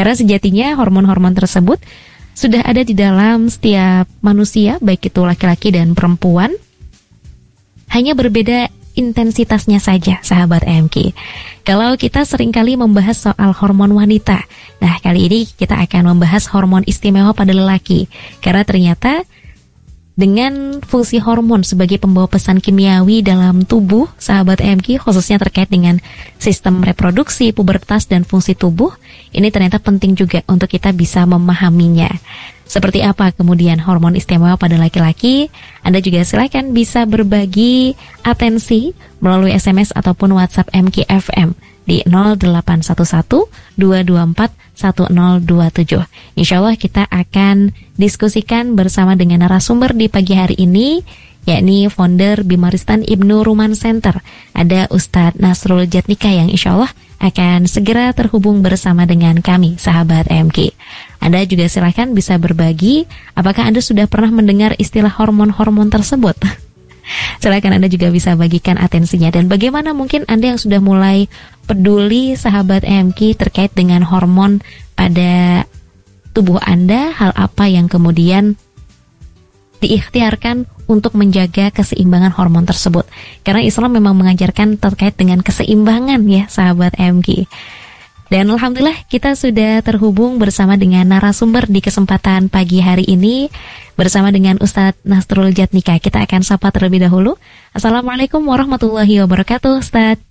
Karena sejatinya hormon-hormon tersebut sudah ada di dalam setiap manusia, baik itu laki-laki dan perempuan. Hanya berbeda intensitasnya saja, sahabat AMK. Kalau kita seringkali membahas soal hormon wanita, nah kali ini kita akan membahas hormon istimewa pada lelaki. Karena ternyata dengan fungsi hormon sebagai pembawa pesan kimiawi dalam tubuh, sahabat AMK, khususnya terkait dengan sistem reproduksi, pubertas, dan fungsi tubuh, ini ternyata penting juga untuk kita bisa memahaminya. Seperti apa kemudian hormon istimewa pada laki-laki? Anda juga silakan bisa berbagi atensi melalui SMS ataupun WhatsApp AMK FM di 0811-224-1027. Insya Allah kita akan diskusikan bersama dengan narasumber di pagi hari ini, yakni founder Bimaristan Ibnu Ruman Center. Ada Ustadz Nasrul Jatnika yang insya Allah akan segera terhubung bersama dengan kami, sahabat AMK. Anda juga silakan bisa berbagi, apakah Anda sudah pernah mendengar istilah hormon-hormon tersebut? Silakan Anda juga bisa bagikan atensinya. Dan bagaimana mungkin Anda yang sudah mulai peduli, sahabat AMK, terkait dengan hormon pada tubuh Anda, hal apa yang kemudian diikhtiarkan untuk menjaga keseimbangan hormon tersebut. Karena Islam memang mengajarkan terkait dengan keseimbangan ya, sahabat AMK. Dan alhamdulillah kita sudah terhubung bersama dengan narasumber di kesempatan pagi hari ini bersama dengan Ustadz Nasrul Jatnika. Kita akan sapa terlebih dahulu. Assalamualaikum warahmatullahi wabarakatuh, Ustadz.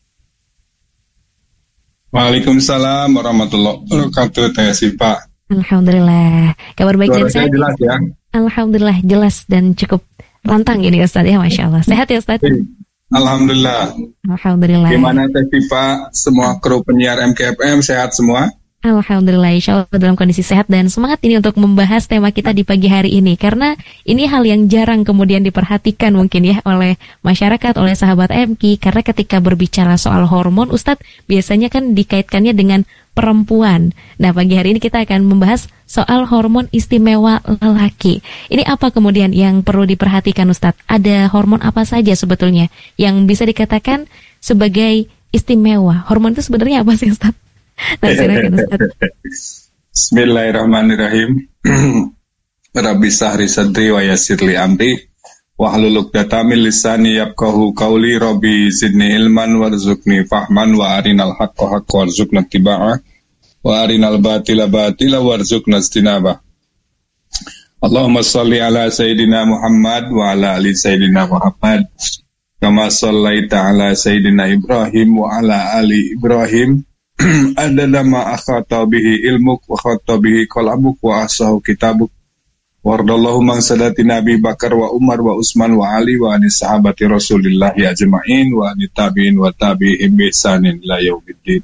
Waalaikumsalam warahmatullahi wabarakatuh, Teh Sipa. Alhamdulillah. Kabar baik dan sehat jelas ya? Alhamdulillah jelas dan cukup lantang ini Ustadz ya, Masya Allah. Sehat ya Ustadz? Alhamdulillah. Alhamdulillah. Gimana Teh Sipa, semua kru penyiar MKFM sehat semua? Alhamdulillah, insya Allah dalam kondisi sehat dan semangat ini untuk membahas tema kita di pagi hari ini. Karena ini hal yang jarang kemudian diperhatikan mungkin ya oleh masyarakat, oleh sahabat MK. Karena ketika berbicara soal hormon, Ustadz biasanya kan dikaitkannya dengan perempuan. Nah, pagi hari ini kita akan membahas soal hormon istimewa lelaki. Ini apa kemudian yang perlu diperhatikan Ustadz? Ada hormon apa saja sebetulnya yang bisa dikatakan sebagai istimewa? Hormon itu sebenarnya apa sih Ustadz? Nah, silakan Ustaz. Bismillahirrahmanirrahim. Rabbi sahri sadri wa yassirli amri wahlul 'uqdatam min lisani yafqahu qawli. Rabbi zidni ilman warzuqni fahman wa arinal haqqo haqqan warzuqna ittiba'ah wa arinal batila batila warzuqna ijtinabah. Allahumma shalli ala sayyidina Muhammad wa ala ali sayyidina Muhammad kama shallaita ala sayyidina Ibrahim wa ala ali Ibrahim adada ma akhata bihi ilmuk wa khata bihi qalamuk wa asahu kitabuk wardallahu man sadati Nabi Bakar wa Umar wa Utsman wa Ali wa anis sahabati Rasulillahi ajma'in wa anit tabi'in wa tabi'in bi ihsanin ila yaumiddin.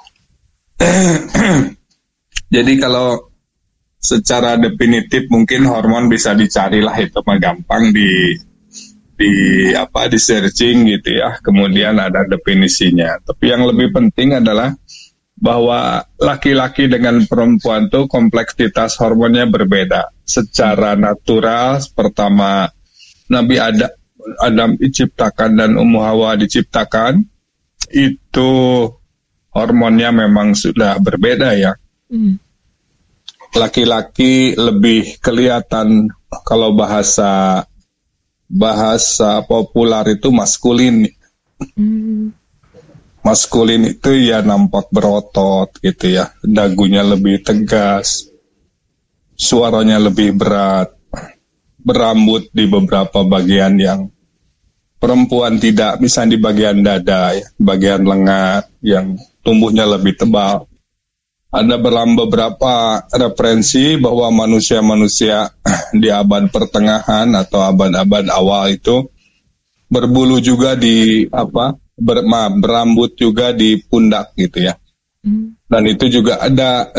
Jadi kalau secara definitif mungkin hormon bisa dicarilah, itu mah gampang di searching gitu ya. Kemudian ada definisinya. Tapi yang lebih penting adalah bahwa laki-laki dengan perempuan tuh kompleksitas hormonnya berbeda. Secara natural, pertama Nabi Adam diciptakan dan Ummu Hawa diciptakan, itu hormonnya memang sudah berbeda ya. Laki-laki lebih kelihatan, kalau bahasa populer itu maskulin. Maskulin itu ya nampak berotot gitu ya, dagunya lebih tegas, suaranya lebih berat, berambut di beberapa bagian yang perempuan tidak, misalnya di bagian dada ya, bagian lengan yang tumbuhnya lebih tebal. Ada beberapa referensi bahwa manusia-manusia di abad pertengahan atau abad-abad awal itu berbulu juga di berambut juga di pundak gitu ya. Dan itu juga ada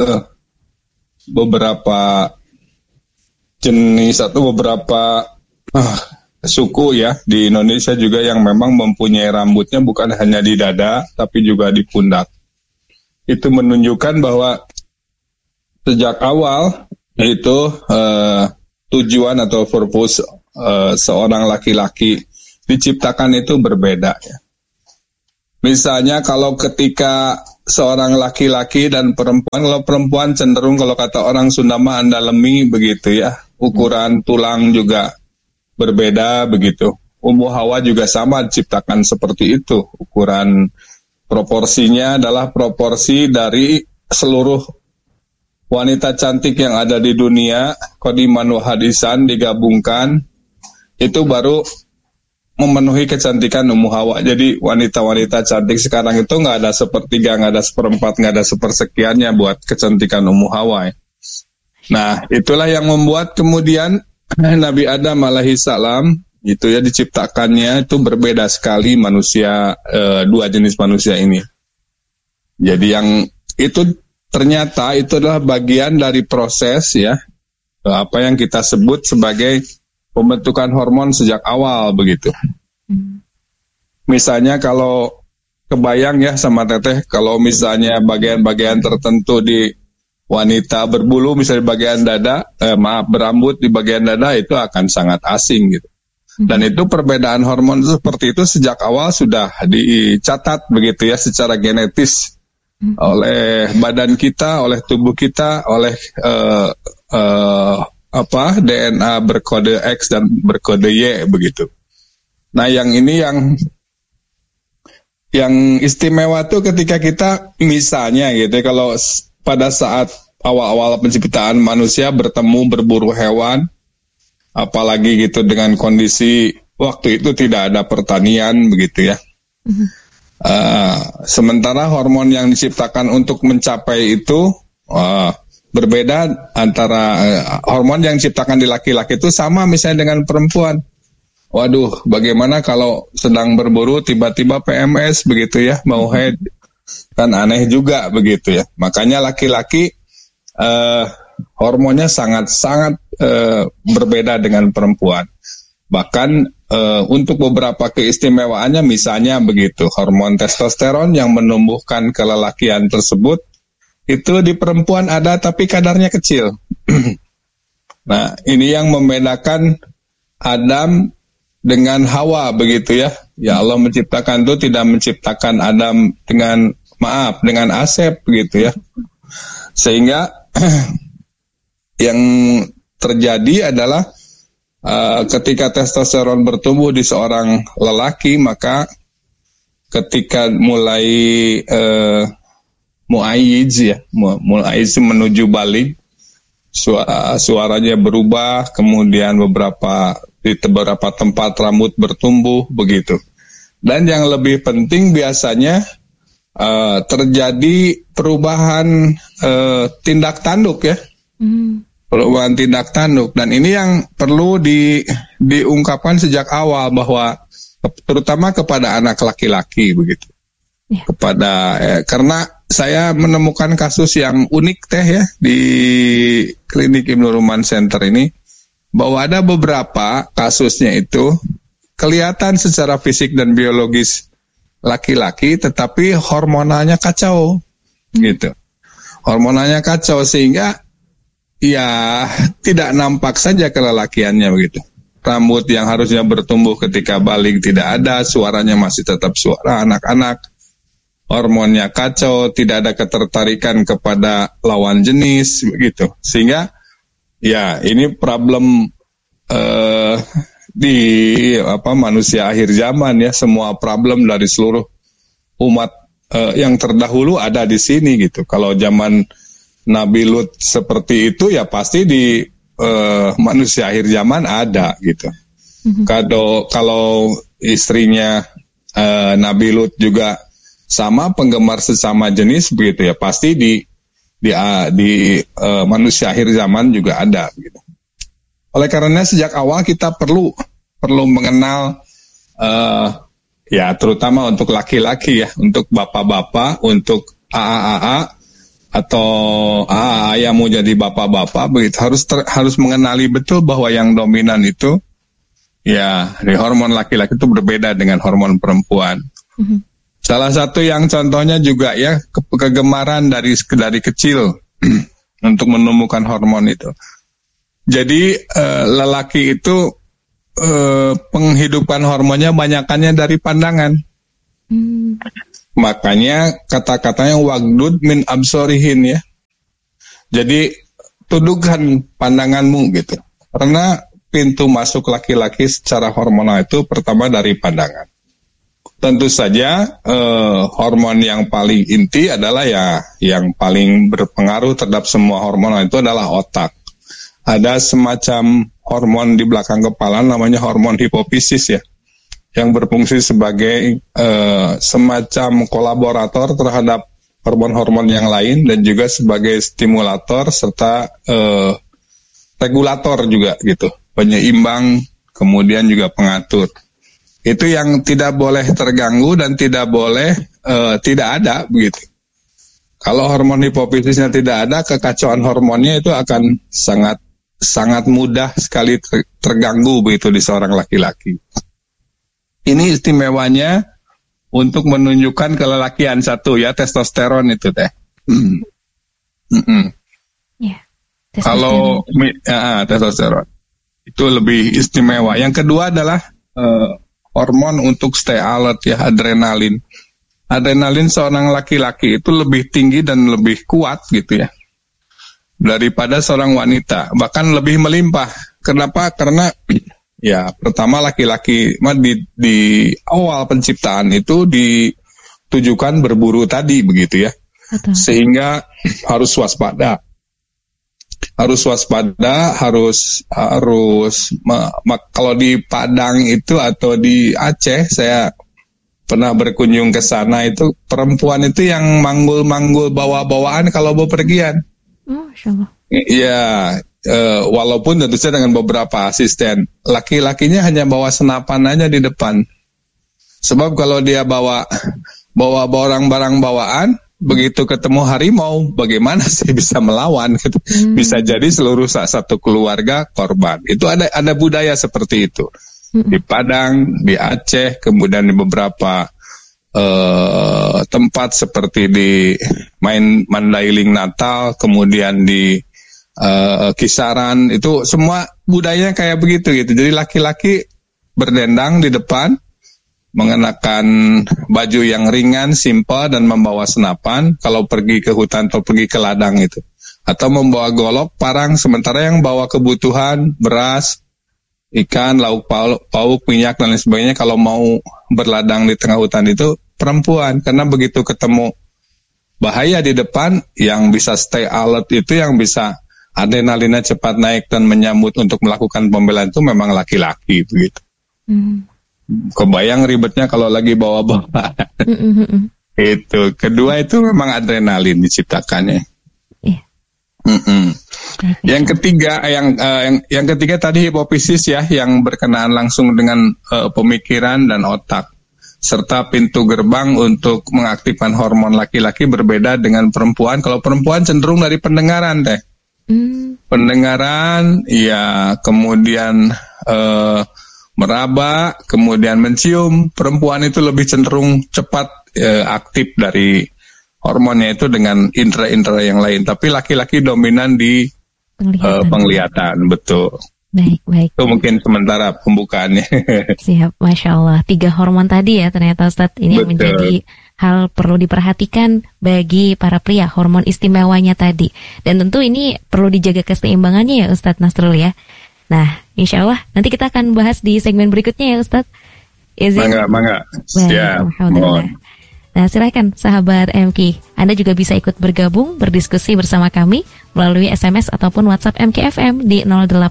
beberapa jenis atau beberapa suku ya di Indonesia juga yang memang mempunyai rambutnya bukan hanya di dada tapi juga di pundak. Itu menunjukkan bahwa sejak awal itu tujuan atau purpose seorang laki-laki diciptakan itu berbeda ya. Misalnya kalau ketika seorang laki-laki dan perempuan, kalau perempuan cenderung kalau kata orang Sunda mah andalemi begitu ya, ukuran tulang juga berbeda begitu. Ummu Hawa juga sama diciptakan seperti itu, ukuran proporsinya adalah proporsi dari seluruh wanita cantik yang ada di dunia, qadiman wa hadisan digabungkan, itu baru memenuhi kecantikan Ummu Hawa. Jadi wanita-wanita cantik sekarang itu nggak ada sepertiga, nggak ada seperempat, nggak ada sepersekiannya buat kecantikan Ummu Hawa. Nah, itulah yang membuat kemudian Nabi Adam alaihi salam itu ya diciptakannya itu berbeda sekali manusia, dua jenis manusia ini. Jadi yang itu ternyata itu adalah bagian dari proses ya, apa yang kita sebut sebagai pembentukan hormon sejak awal begitu. Misalnya kalau kebayang ya sama Teteh, kalau misalnya bagian-bagian tertentu di wanita berbulu, misalnya bagian dada, berambut di bagian dada, itu akan sangat asing gitu. Dan itu perbedaan hormon seperti itu sejak awal sudah dicatat begitu ya secara genetis oleh badan kita, oleh tubuh kita, oleh DNA berkode X dan berkode Y begitu. Nah, yang ini yang istimewa tuh ketika kita misalnya gitu ya, kalau pada saat awal-awal penciptaan manusia bertemu berburu hewan, apalagi gitu dengan kondisi waktu itu tidak ada pertanian begitu ya. Sementara hormon yang diciptakan untuk mencapai itu berbeda antara hormon yang diciptakan di laki-laki itu sama misalnya dengan perempuan. Waduh, bagaimana kalau sedang berburu tiba-tiba PMS begitu ya, mau haid, kan aneh juga begitu ya. Makanya laki-laki hormonnya sangat-sangat berbeda dengan perempuan. Bahkan untuk beberapa keistimewaannya misalnya begitu, hormon testosteron yang menumbuhkan kelelakian tersebut itu di perempuan ada tapi kadarnya kecil. Nah, ini yang membedakan Adam dengan Hawa begitu ya. Ya Allah menciptakan itu tidak menciptakan Adam dengan Asep begitu ya. Sehingga yang terjadi adalah ketika testosteron bertumbuh di seorang lelaki, maka ketika mulai mulai menuju balik, suaranya berubah, kemudian di beberapa tempat rambut bertumbuh begitu. Dan yang lebih penting biasanya terjadi perubahan tindak tanduk ya, perubahan tindak tanduk. Dan ini yang perlu diungkapkan sejak awal bahwa terutama kepada anak laki-laki begitu. Karena saya menemukan kasus yang unik Teh ya di klinik Ibnu Ruman Center ini, bahwa ada beberapa kasusnya itu kelihatan secara fisik dan biologis laki-laki tetapi hormonalnya kacau gitu. Hormonalnya kacau sehingga ya tidak nampak saja kelelakiannya begitu. Rambut yang harusnya bertumbuh ketika balik tidak ada, suaranya masih tetap suara anak-anak. Hormonnya kacau, tidak ada ketertarikan kepada lawan jenis begitu. Sehingga ya ini problem di manusia akhir zaman ya, semua problem dari seluruh umat yang terdahulu ada di sini gitu. Kalau zaman Nabi Lut seperti itu ya pasti di manusia akhir zaman ada gitu. Kalau istrinya Nabi Lut juga sama penggemar sesama jenis begitu ya, pasti di manusia akhir zaman juga ada gitu. Oleh karena sejak awal kita perlu mengenal ya terutama untuk laki-laki ya, untuk bapak-bapak, untuk AA atau AA yang mau jadi bapak-bapak begitu, harus mengenali betul bahwa yang dominan itu ya di hormon laki-laki itu berbeda dengan hormon perempuan. Salah satu yang contohnya juga ya kegemaran dari kecil untuk menemukan hormon itu. Jadi lelaki itu penghidupan hormonnya banyakannya dari pandangan. Makanya kata-katanya wagdud min absorihin ya. Jadi tundukkan pandanganmu gitu. Karena pintu masuk laki-laki secara hormonal itu pertama dari pandangan. Tentu saja hormon yang paling inti adalah ya yang paling berpengaruh terhadap semua hormonal itu adalah otak. Ada semacam hormon di belakang kepala namanya hormon hipofisis ya, yang berfungsi sebagai semacam kolaborator terhadap hormon-hormon yang lain dan juga sebagai stimulator serta regulator juga gitu, penyeimbang, kemudian juga pengatur. Itu yang tidak boleh terganggu dan tidak boleh tidak ada begitu. Kalau hormon hipofisisnya tidak ada, kekacauan hormonnya itu akan sangat mudah sekali terganggu begitu di seorang laki-laki. Ini istimewanya untuk menunjukkan kelelakian satu ya, testosteron itu teh. Ya, kalau testosteron itu lebih istimewa. Yang kedua adalah hormon untuk stay alert ya, adrenalin. Adrenalin seorang laki-laki itu lebih tinggi dan lebih kuat gitu ya daripada seorang wanita, bahkan lebih melimpah. Kenapa? Karena ya pertama laki-laki di awal penciptaan itu ditujukan berburu tadi begitu ya. Betul. Sehingga harus waspada. Kalau di Padang itu atau di Aceh, saya pernah berkunjung ke sana, itu perempuan itu yang manggul-manggul bawa-bawaan kalau bepergian. Masya Allah. Iya, walaupun tentu saja dengan beberapa asisten. Laki-lakinya hanya bawa senapan aja di depan. Sebab kalau dia bawa barang-barang bawaan, begitu ketemu harimau, bagaimana sih bisa melawan? Bisa jadi seluruh satu keluarga korban. Itu ada budaya seperti itu di Padang, di Aceh, kemudian di beberapa tempat seperti di Mandailing Natal, kemudian di Kisaran, itu semua budayanya kayak begitu gitu. Jadi laki-laki berdendang di depan, mengenakan baju yang ringan, simpel, dan membawa senapan kalau pergi ke hutan atau pergi ke ladang itu. Atau membawa golok, parang, sementara yang bawa kebutuhan, beras, ikan, lauk pauk, minyak, dan lain sebagainya, kalau mau berladang di tengah hutan itu perempuan. Karena begitu ketemu bahaya di depan, yang bisa stay alert itu, yang bisa adrenalinnya cepat naik dan menyambut untuk melakukan pembelaan itu memang laki-laki begitu. Kebayang ribetnya kalau lagi bawa-bawa. Itu. Kedua itu memang adrenalin diciptakannya. Yang ketiga, yang ketiga tadi hipofisis ya, yang berkenaan langsung dengan pemikiran dan otak, serta pintu gerbang untuk mengaktifkan hormon laki-laki berbeda dengan perempuan. Kalau perempuan cenderung dari pendengaran deh. Pendengaran, ya, kemudian meraba, kemudian mencium. Perempuan itu lebih cenderung cepat aktif dari hormonnya itu dengan indera-indera yang lain. Tapi laki-laki dominan di penglihatan, betul. Baik. Itu mungkin sementara pembukaannya. Siap, Masya Allah. 3 hormon tadi ya ternyata Ustadz. Ini yang menjadi hal perlu diperhatikan bagi para pria, hormon istimewanya tadi. Dan tentu ini perlu dijaga keseimbangannya ya Ustadz Nasrul ya. Nah, insya Allah nanti kita akan bahas di segmen berikutnya ya Ustadz. Mangga. Siap. Alhamdulillah. Nah, silakan sahabat MK, Anda juga bisa ikut bergabung, berdiskusi bersama kami melalui SMS ataupun WhatsApp MKFM di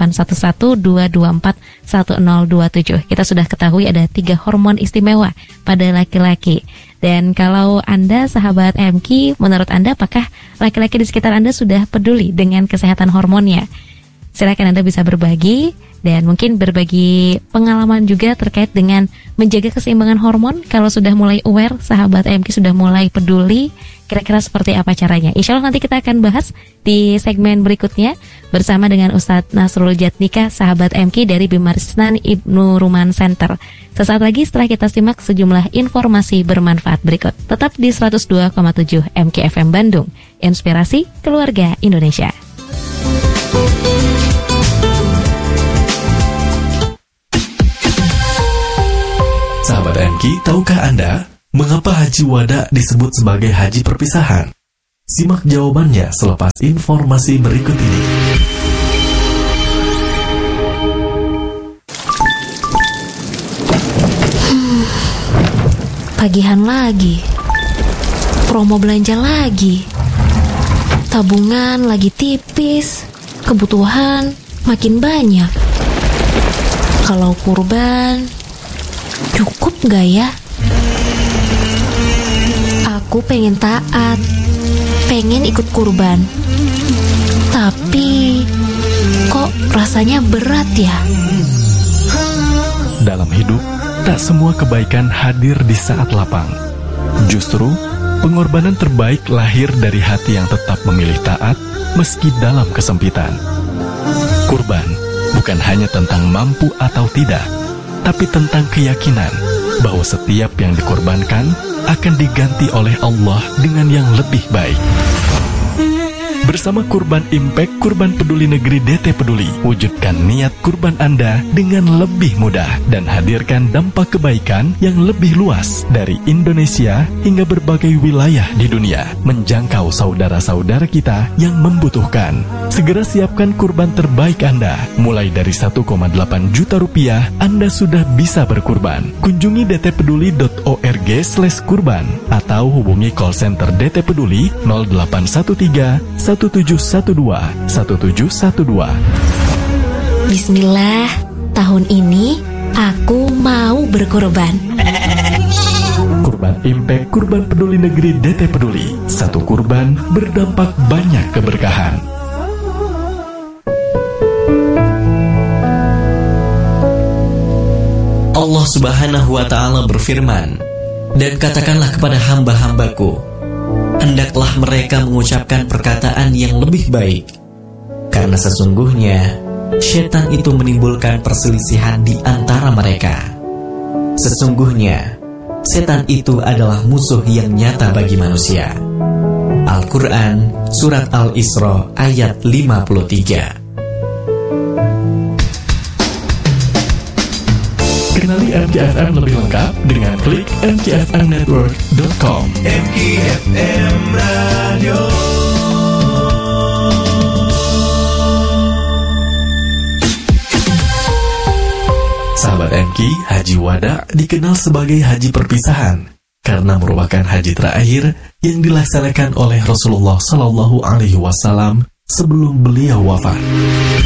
0811-224-1027. Kita sudah ketahui ada 3 hormon istimewa pada laki-laki. Dan kalau Anda sahabat MK, menurut Anda apakah laki-laki di sekitar Anda sudah peduli dengan kesehatan hormonnya? Silakan Anda bisa berbagi dan mungkin berbagi pengalaman juga terkait dengan menjaga keseimbangan hormon. Kalau sudah mulai aware, sahabat MK sudah mulai peduli, kira-kira seperti apa caranya? Insya Allah nanti kita akan bahas di segmen berikutnya bersama dengan Ustadz Nasrul Jatnika, sahabat MK dari Bimarisnan Ibnu Ruman Center. Sesaat lagi setelah kita simak sejumlah informasi bermanfaat berikut. Tetap di 102,7 MKFM Bandung, Inspirasi Keluarga Indonesia. Sahabat MK, tahukah Anda mengapa haji wada disebut sebagai haji perpisahan? Simak jawabannya selepas informasi berikut ini. Pagihan lagi, promo belanja lagi, tabungan lagi tipis, kebutuhan makin banyak. Kalau kurban, cukup gak ya? Aku pengen taat, pengen ikut kurban, tapi kok rasanya berat ya? Dalam hidup, tak semua kebaikan hadir di saat lapang. Justru, pengorbanan terbaik lahir dari hati yang tetap memilih taat meski dalam kesempitan. Kurban bukan hanya tentang mampu atau tidak, tapi tentang keyakinan bahwa setiap yang dikorbankan akan diganti oleh Allah dengan yang lebih baik. Bersama Kurban Impact, Kurban Peduli Negeri DT Peduli, wujudkan niat kurban Anda dengan lebih mudah dan hadirkan dampak kebaikan yang lebih luas dari Indonesia hingga berbagai wilayah di dunia, menjangkau saudara-saudara kita yang membutuhkan. Segera siapkan kurban terbaik Anda. Mulai dari 1,8 juta rupiah, Anda sudah bisa berkurban. Kunjungi dtpeduli.org/kurban atau hubungi call center DT Peduli 0813 1712. Bismillah, tahun ini aku mau berkorban. Kurban Impact, Kurban Peduli Negeri DT Peduli. Satu kurban berdampak banyak keberkahan. Allah Subhanahu wa Ta'ala berfirman, "Dan katakanlah kepada hamba-hambaku, hendaklah mereka mengucapkan perkataan yang lebih baik, karena sesungguhnya setan itu menimbulkan perselisihan di antara mereka. Sesungguhnya setan itu adalah musuh yang nyata bagi manusia." Al-Quran, Surat Al-Isra, ayat 53. Kenali MKFM lebih lengkap dengan klik mkfmnetwork.com. MKFM Radio. Sahabat MK, Haji Wada dikenal sebagai haji perpisahan karena merupakan haji terakhir yang dilaksanakan oleh Rasulullah SAW sebelum beliau wafat.